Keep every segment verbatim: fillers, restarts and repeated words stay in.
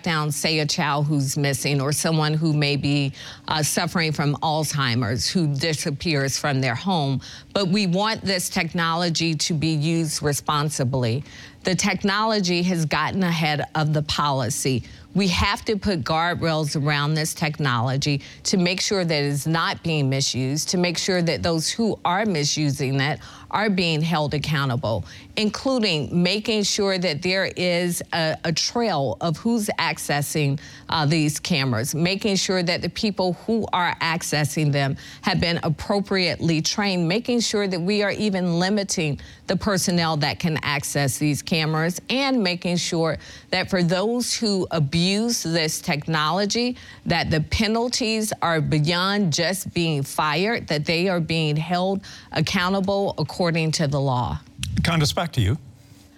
down, say, a child who's missing or someone who may be uh, suffering from Alzheimer's who disappears from their home. But we want this technology to be used responsibly. The technology has gotten ahead of the policy. We have to put guardrails around this technology to make sure that it's not being misused, to make sure that those who are misusing it are being held accountable, including making sure that there is a, a trail of who's accessing uh, these cameras, making sure that the people who are accessing them have been appropriately trained, making sure that we are even limiting the personnel that can access these cameras, and making sure that for those who abuse this technology, that the penalties are beyond just being fired, that they are being held accountable according to the law. Candace, back to you.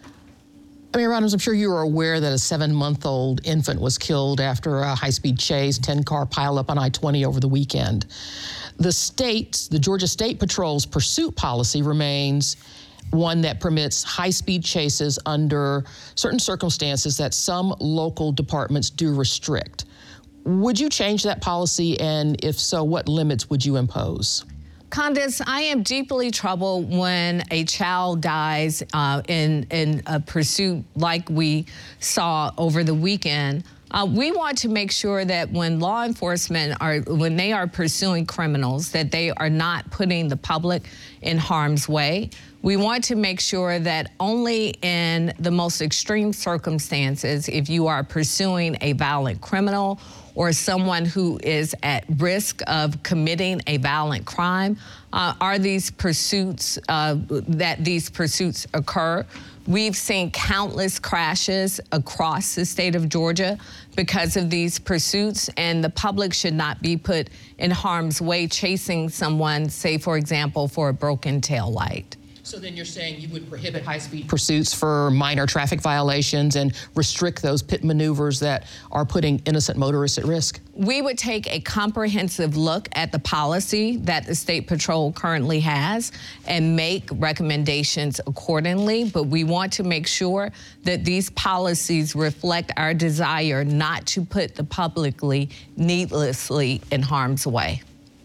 Mayor Adams, I'm sure you are aware that a seven-month-old infant was killed after a high-speed chase, ten-car pileup on I twenty over the weekend. The state, the Georgia State Patrol's pursuit policy remains one that permits high-speed chases under certain circumstances that some local departments do restrict. Would you change that policy, and if so, what limits would you impose? Candace, I am deeply troubled when a child dies uh, in, in a pursuit like we saw over the weekend. Uh, we want to make sure that when law enforcement are, when they are pursuing criminals, that they are not putting the public in harm's way. We want to make sure that only in the most extreme circumstances, if you are pursuing a violent criminal or someone who is at risk of committing a violent crime, uh, are these pursuits, uh, that these pursuits occur. We've seen countless crashes across the state of Georgia because of these pursuits, and the public should not be put in harm's way chasing someone, say, for example, for a broken tail light. So then you're saying you would prohibit high-speed pursuits for minor traffic violations and restrict those pit maneuvers that are putting innocent motorists at risk? We would take a comprehensive look at the policy that the State Patrol currently has and make recommendations accordingly, but we want to make sure that these policies reflect our desire not to put the publicly needlessly in harm's way.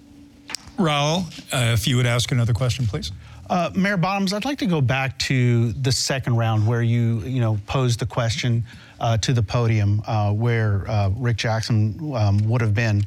Raul, uh, if you would ask another question, please. Uh, Mayor Bottoms, I'd like to go back to the second round where you, you know, posed the question uh, to the podium uh, where uh, Rick Jackson um, would have been.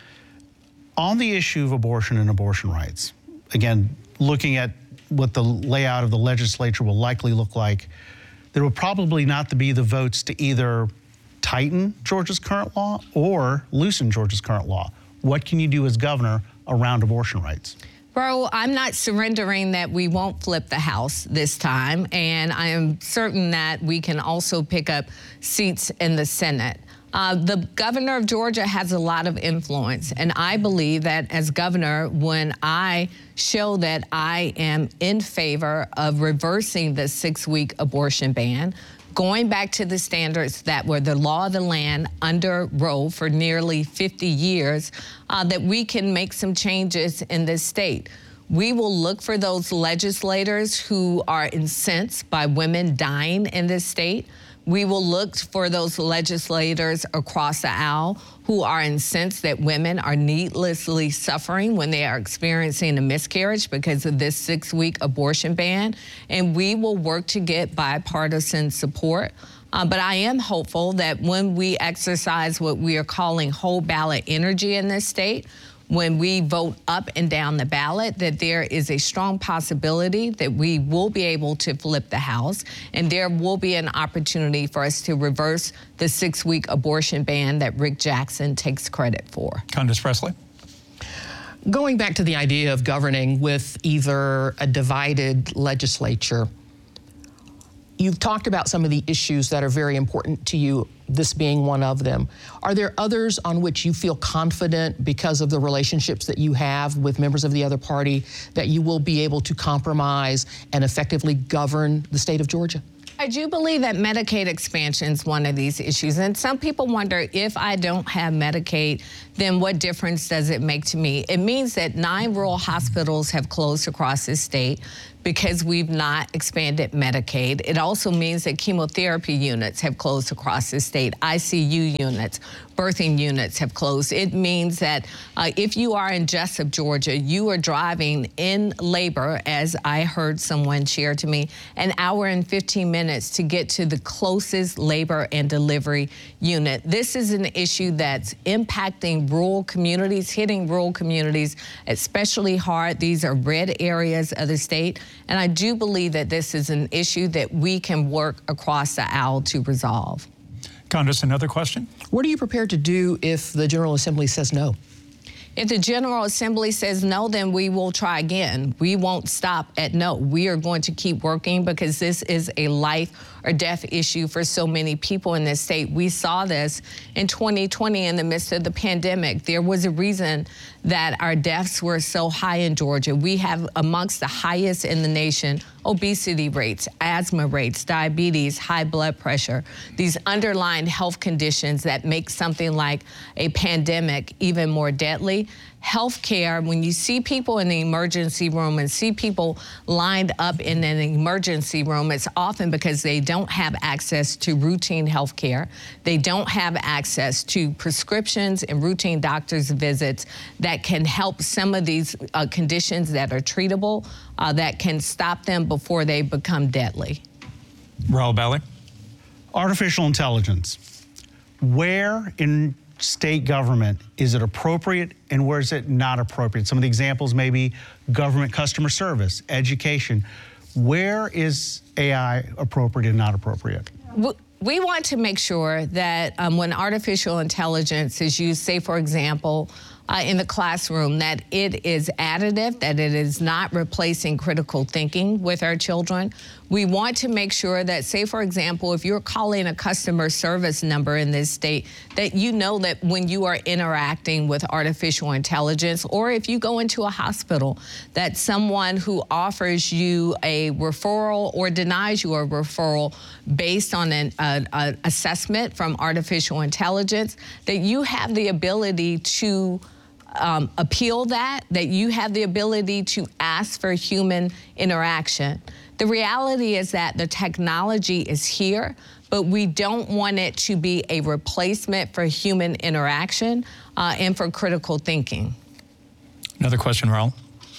On the issue of abortion and abortion rights, again, looking at what the layout of the legislature will likely look like, there will probably not be the votes to either tighten Georgia's current law or loosen Georgia's current law. What can you do as governor around abortion rights? Bro, I'm not surrendering that we won't flip the House this time, and I am certain that we can also pick up seats in the Senate. Uh, the governor of Georgia has a lot of influence, and I believe that as governor, when I show that I am in favor of reversing the six-week abortion ban, going back to the standards that were the law of the land under Roe for nearly fifty years, uh, that we can make some changes in this state. We will look for those legislators who are incensed by women dying in this state. We will look for those legislators across the aisle who are incensed that women are needlessly suffering when they are experiencing a miscarriage because of this six-week abortion ban. And we will work to get bipartisan support. Uh, but I am hopeful that when we exercise what we are calling whole ballot energy in this state, when we vote up and down the ballot, that there is a strong possibility that we will be able to flip the House, and there will be an opportunity for us to reverse the six-week abortion ban that Rick Jackson takes credit for. Candace Presley. Going back to the idea of governing with either a divided legislature, you've talked about some of the issues that are very important to you, this being one of them. Are there others on which you feel confident because of the relationships that you have with members of the other party that you will be able to compromise and effectively govern the state of Georgia? I do believe that Medicaid expansion is one of these issues. And some people wonder, if I don't have Medicaid, then what difference does it make to me? It means that nine rural hospitals have closed across this state. because we've not expanded Medicaid. It also means that chemotherapy units have closed across the state. I C U units, birthing units have closed. It means that uh, if you are in Jesup, Georgia, you are driving in labor, as I heard someone share to me, an hour and fifteen minutes to get to the closest labor and delivery unit. This is an issue that's impacting rural communities, hitting rural communities especially hard. These are red areas of the state. And I do believe that this is an issue that we can work across the aisle to resolve. Candace, another question? What are you prepared to do if the General Assembly says no? If the General Assembly says no, then we will try again. We won't stop at no. We are going to keep working because this is a life or death issue for so many people in this state. We saw this in twenty twenty in the midst of the pandemic. There was a reason that our deaths were so high in Georgia. We have amongst the highest in the nation obesity rates, asthma rates, diabetes, high blood pressure, these underlying health conditions that make something like a pandemic even more deadly. Healthcare, when you see people in the emergency room and see people lined up in an emergency room, it's often because they don't have access to routine health care. They don't have access to prescriptions and routine doctor's visits that can help some of these uh, conditions that are treatable, uh, that can stop them before they become deadly. Raul Bali. Artificial intelligence. Where in state government is it appropriate and where is it not appropriate? Some of the examples may be government customer service, education. Where is A I appropriate and not appropriate? We want to make sure that um, when artificial intelligence is used, say, for example, uh, in the classroom, that it is additive, that it is not replacing critical thinking with our children. We want to make sure that, say, for example, if you're calling a customer service number in this state, that you know that when you are interacting with artificial intelligence, or if you go into a hospital, that someone who offers you a referral or denies you a referral based on an uh, uh, assessment from artificial intelligence, that you have the ability to Um, appeal that, that you have the ability to ask for human interaction. The reality is that the technology is here, but we don't want it to be a replacement for human interaction uh, and for critical thinking. Another question, Raul.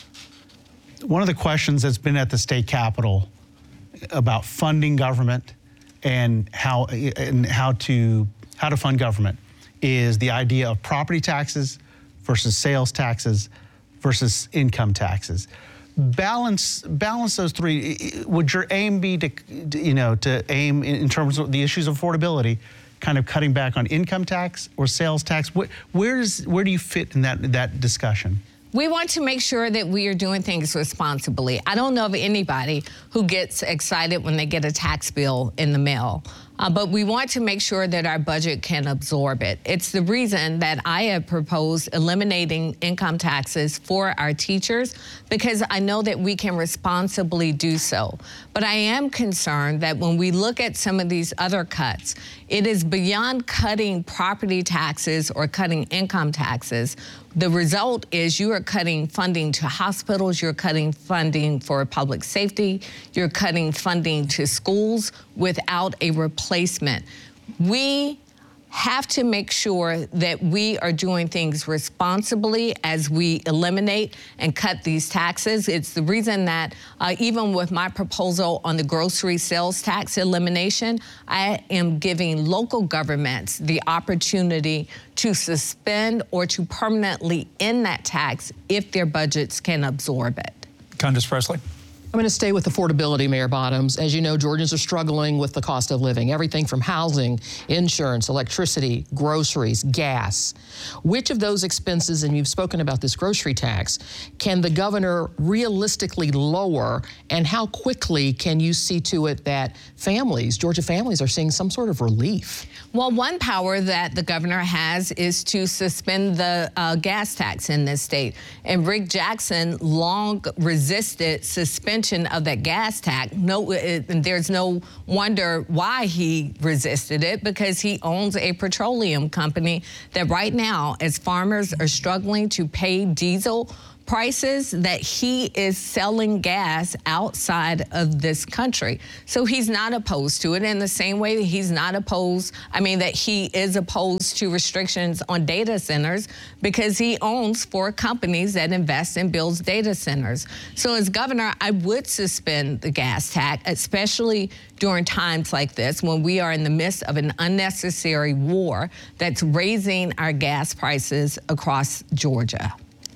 One of the questions that's been at the state capitol about funding government and how and how to how to fund government is the idea of property taxes versus sales taxes versus income taxes. Balance balance those three. Would your aim be to, you know, to aim in terms of the issues of affordability, kind of cutting back on income tax or sales tax? Where, where's where do you fit in that that discussion? We want to make sure that we are doing things responsibly. I don't know of anybody who gets excited when they get a tax bill in the mail. Uh, but we want to make sure that our budget can absorb it. It's the reason that I have proposed eliminating income taxes for our teachers, because I know that we can responsibly do so. But I am concerned that when we look at some of these other cuts, it is beyond cutting property taxes or cutting income taxes. The result is you are cutting funding to hospitals, you're cutting funding for public safety, you're cutting funding to schools without a replacement. We have to make sure that we are doing things responsibly as we eliminate and cut these taxes. It's the reason that uh, even with my proposal on the grocery sales tax elimination, I am giving local governments the opportunity to suspend or to permanently end that tax if their budgets can absorb it. Candace Presley. I'm going to stay with affordability, Mayor Bottoms. As you know, Georgians are struggling with the cost of living, everything from housing, insurance, electricity, groceries, gas. Which of those expenses, and you've spoken about this grocery tax, can the governor realistically lower, and how quickly can you see to it that families, Georgia families, are seeing some sort of relief? Well, one power that the governor has is to suspend the uh, gas tax in this state. And Rick Jackson long resisted suspension of that gas tax. No, it, there's no wonder why he resisted it, because he owns a petroleum company that right now, as farmers are struggling to pay diesel prices that he is selling gas outside of this country. So he's not opposed to it in the same way that he's not opposed, I mean, that he is opposed to restrictions on data centers because he owns four companies that invest and builds data centers. So as governor, I would suspend the gas tax, especially during times like this when we are in the midst of an unnecessary war that's raising our gas prices across Georgia.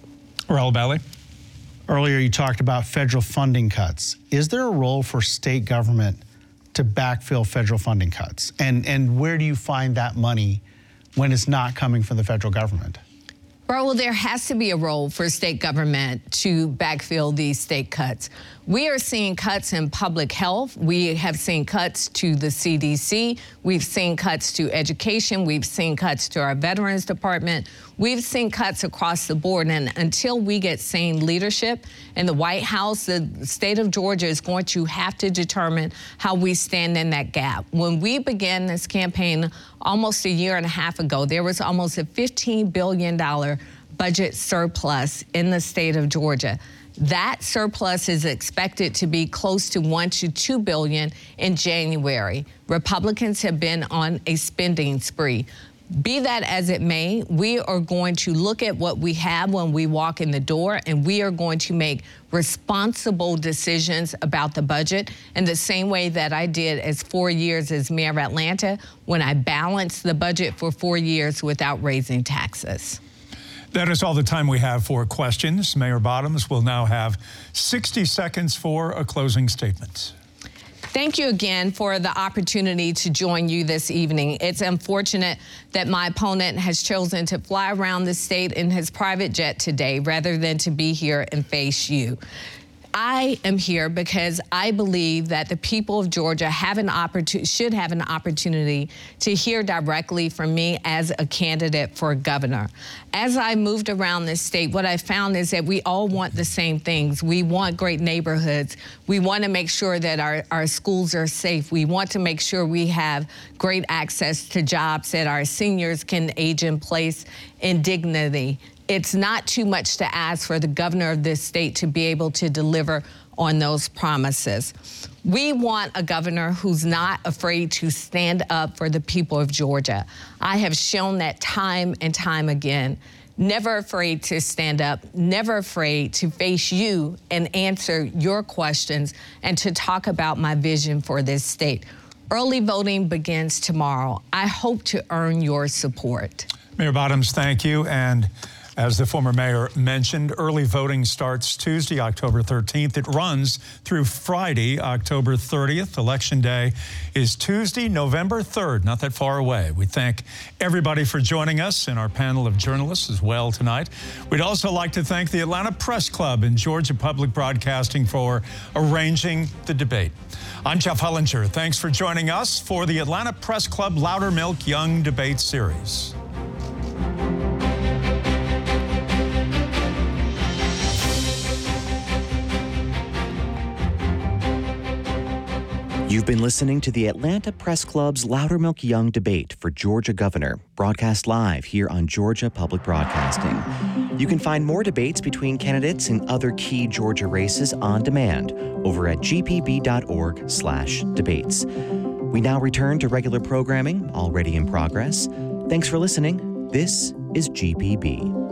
Raul Bally. Earlier, you talked about federal funding cuts. Is there a role for state government to backfill federal funding cuts? And, and where do you find that money when it's not coming from the federal government? Well, there has to be a role for state government to backfill these state cuts. We are seeing cuts in public health. We have seen cuts to the C D C. We've seen cuts to education. We've seen cuts to our Veterans Department. We've seen cuts across the board. And until we get sane leadership in the White House, the state of Georgia is going to have to determine how we stand in that gap. When we began this campaign almost a year and a half ago, there was almost a fifteen billion dollars budget surplus in the state of Georgia. That surplus is expected to be close to one to two billion in January. Republicans have been on a spending spree. Be that as it may, we are going to look at what we have when we walk in the door, and we are going to make responsible decisions about the budget in the same way that I did as four years as mayor of Atlanta when I balanced the budget for four years without raising taxes. That is all the time we have for questions. Mayor Bottoms will now have sixty seconds for a closing statement. Thank you again for the opportunity to join you this evening. It's unfortunate that my opponent has chosen to fly around the state in his private jet today rather than to be here and face you. I am here because I believe that the people of Georgia have an opportunity, should have an opportunity to hear directly from me as a candidate for governor. As I moved around this state, what I found is that we all want the same things. We want great neighborhoods. We want to make sure that our, our schools are safe. We want to make sure we have great access to jobs, that our seniors can age in place in dignity. It's not too much to ask for the governor of this state to be able to deliver on those promises. We want a governor who's not afraid to stand up for the people of Georgia. I have shown that time and time again. Never afraid to stand up, never afraid to face you and answer your questions and to talk about my vision for this state. Early voting begins tomorrow. I hope to earn your support. Mayor Bottoms, thank you. And as the former mayor mentioned, early voting starts Tuesday, October thirteenth. It runs through Friday, October thirtieth. Election Day is Tuesday, November third, not that far away. We thank everybody for joining us and our panel of journalists as well tonight. We'd also like to thank the Atlanta Press Club and Georgia Public Broadcasting for arranging the debate. I'm Jeff Hullinger. Thanks for joining us for the Atlanta Press Club Loudermilk Young Debate Series. You've been listening to the Atlanta Press Club's Loudermilk Young Debate for Georgia Governor, broadcast live here on Georgia Public Broadcasting. You can find more debates between candidates in other key Georgia races on demand over at g p b dot org slash debates. We now return to regular programming, already in progress. Thanks for listening. This is G P B.